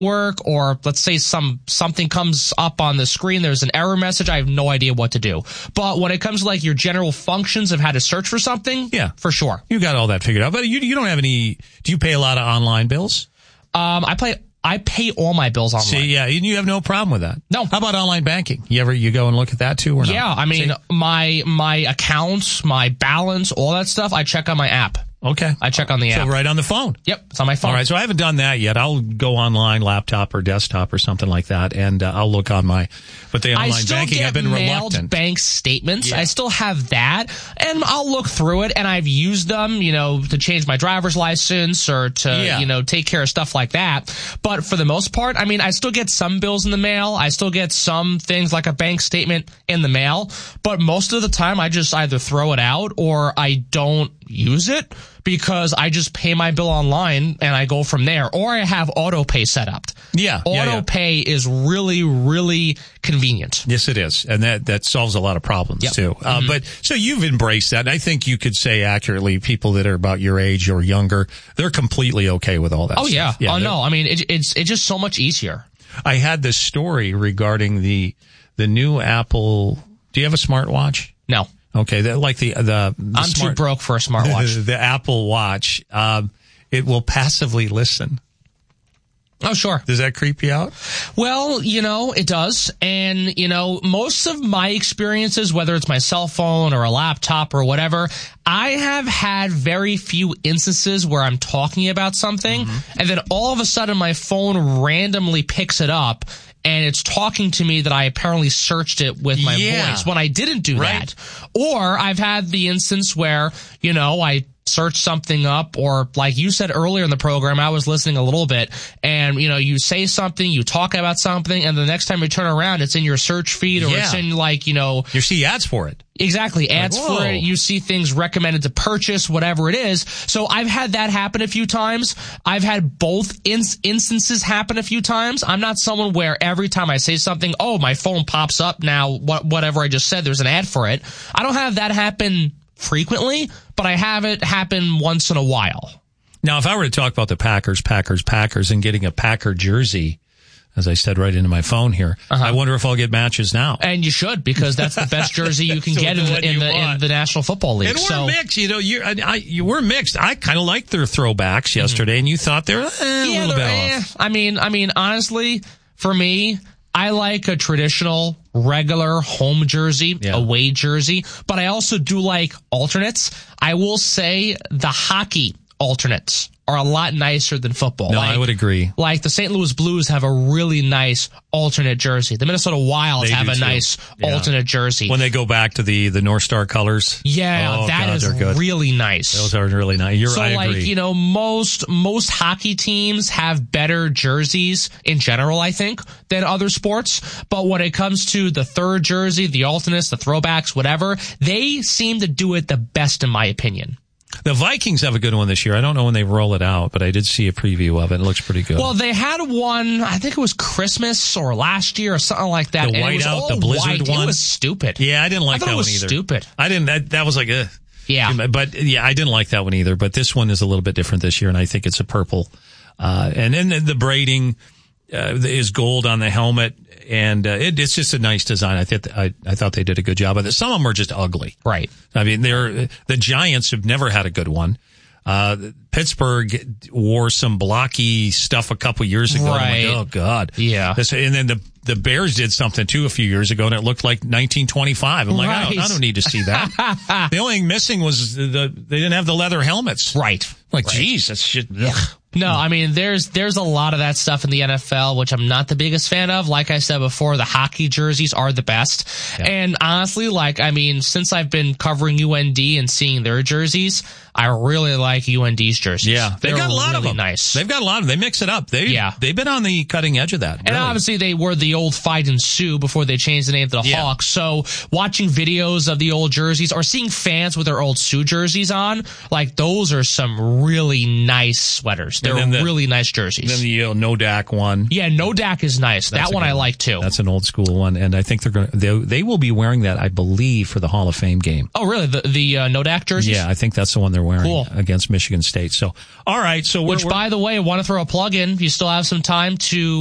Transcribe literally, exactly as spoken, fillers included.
work, or let's say some something comes up on the screen, there's an error message, I have no idea what to do. But when it comes to like your general functions of how to search for something, yeah, for sure. You got all that figured out. But you you don't have any, do you pay a lot of online bills? Um, I play I pay all my bills online. See, yeah, you have no problem with that. No. How about online banking? You ever you go and look at that too or not? Yeah, I mean, See? my my accounts, my balance, all that stuff, I check on my app. Okay. I check on the app. So right on the phone. Yep, it's on my phone. All right, so I haven't done that yet. I'll go online, laptop or desktop or something like that, and uh, I'll look on my, but the online I still banking, get I've been mailed reluctant. bank statements. Yeah. I still have that, and I'll look through it, and I've used them, you know, to change my driver's license or to, Yeah. you know, take care of stuff like that. But for the most part, I mean, I still get some bills in the mail. I still get some things like a bank statement in the mail, but most of the time I just either throw it out or I don't use it, because I just pay my bill online and I go from there. Or I have auto pay set up. Yeah. Auto yeah, yeah. pay is really, really convenient. Yes, it is. And that, that solves a lot of problems Yep. too. Uh, Mm-hmm. but so you've embraced that. And I think you could say accurately people that are about your age or younger, they're completely okay with all that Oh, stuff. yeah. Oh, they're- no. I mean, it, it's it's just so much easier. I had this story regarding the, the new Apple. Do you have a smartwatch? No. Okay. The, like the, the, the I'm smart, too broke for a smartwatch. The, the Apple Watch, um, it will passively listen. Oh, sure. Does that creep you out? Well, you know, it does. And, you know, most of my experiences, whether it's my cell phone or a laptop or whatever, I have had very few instances where I'm talking about something, mm-hmm. and then all of a sudden my phone randomly picks it up and it's talking to me that I apparently searched it with my yeah. voice when I didn't do right. that. Or I've had the instance where, you know, I search something up, or like you said earlier in the program, I was listening a little bit, and you know, you say something, you talk about something, and the next time you turn around, it's in your search feed, or yeah. it's in like, you know, you see ads for it. Exactly. Ads like, for it. You see things recommended to purchase, whatever it is. So I've had that happen a few times. I've had both in- instances happen a few times. I'm not someone where every time I say something, oh, my phone pops up now, what, whatever I just said, there's an ad for it. I don't have that happen frequently, but I have it happen once in a while. Now, if I were to talk about the Packers, Packers, Packers, and getting a Packer jersey, as I said right into my phone here, uh-huh. I wonder if I'll get matches now. And you should, because that's the best jersey you can so get in the, in, the, in the National Football League. And we're so, mixed, you know. You, I, I, you were mixed. I kind of liked their throwbacks yesterday, mm-hmm. and you thought they were eh, a yeah, little bit eh, off. I mean, I mean, honestly, for me, I like a traditional, regular home jersey, yeah. away jersey, but I also do like alternates. I will say the hockey alternates are a lot nicer than football. No, like, I would agree. Like the Saint Louis Blues have a really nice alternate jersey. The Minnesota Wild they have a too. nice yeah. alternate jersey. When they go back to the, the North Star colors. Yeah, oh, that God, is good. really nice. Those are really nice. You're, so I like, agree. you know, most, most hockey teams have better jerseys in general, I think, than other sports. But when it comes to the third jersey, the alternates, the throwbacks, whatever, they seem to do it the best in my opinion. The Vikings have a good one this year. I don't know when they roll it out, but I did see a preview of it. It looks pretty good. Well, they had one, I think it was Christmas or last year or something like that. The and it was whiteout, all the blizzard white. one? It was stupid. Yeah, I didn't like I thought that it was one either. Stupid. I didn't, that, that was like, ugh. Yeah. But yeah, I didn't like that one either. But this one is a little bit different this year, and I think it's a purple. Uh, and then the braiding uh, is gold on the helmet, and uh, it, it's just a nice design. I think I, I thought they did a good job of it. Some of them are just ugly. Right. I mean, they're the Giants have never had a good one. Uh, Pittsburgh wore some blocky stuff a couple years ago. Right. Like, oh God. Yeah. This, and then the, the Bears did something too a few years ago, and it looked like nineteen twenty-five. I'm like, right. I, don't, I don't need to see that. The only thing missing was the, the, they didn't have the leather helmets. Right. Like, right. geez, that's shit. Ugh. No, I mean, there's there's a lot of that stuff in the N F L, which I'm not the biggest fan of. Like I said before, the hockey jerseys are the best. Yeah. And honestly, like, I mean, since I've been covering U N D and seeing their jerseys, I really like U N D's jerseys. Yeah, they've They're got a lot really of them. Nice. They've got a lot of them. They mix it up. They, yeah. They've been on the cutting edge of that. And really. obviously they were the old Fight and Sue before they changed the name to the yeah. Hawks. So watching videos of the old jerseys or seeing fans with their old Sioux jerseys on, like those are some really nice sweaters. They're the, really nice jerseys. Then the uh, No Dak one. Yeah, No Dak is nice. That's that one I one. like too. That's an old school one, and I think they're going to, they, they will be wearing that, I believe, for the Hall of Fame game. Oh, really? The, the uh, No Dak jerseys? Yeah, I think that's the one they're they're wearing Cool. against Michigan State. So, all right. So, we're, Which, we're, by the way, I want to throw a plug in. If you still have some time to